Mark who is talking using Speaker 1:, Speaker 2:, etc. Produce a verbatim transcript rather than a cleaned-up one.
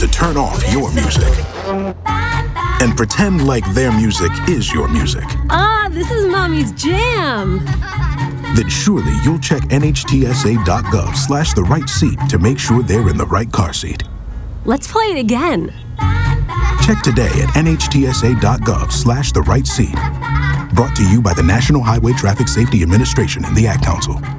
Speaker 1: to turn off your music and pretend like their music is your music.
Speaker 2: Ah, this is Mommy's jam.
Speaker 1: Then surely you'll check nhtsa.gov slash the right seat to make sure they're in the right car seat.
Speaker 2: Let's play it again.
Speaker 1: Check today at nhtsa.gov slash the right seat. Brought to you by the National Highway Traffic Safety Administration and the Ad Council.